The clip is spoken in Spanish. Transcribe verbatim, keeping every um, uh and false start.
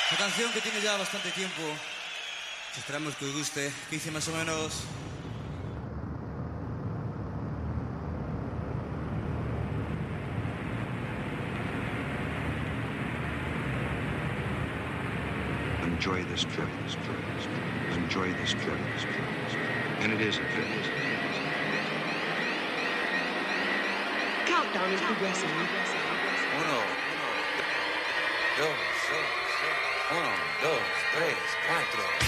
Esta canción que tiene ya bastante tiempo, esperamos que os guste, que dice más o menos... Enjoy this trip. Enjoy this trip. And it is a trip. Countdown is progressing. Uno, dos, uno, dos, tres, cuatro.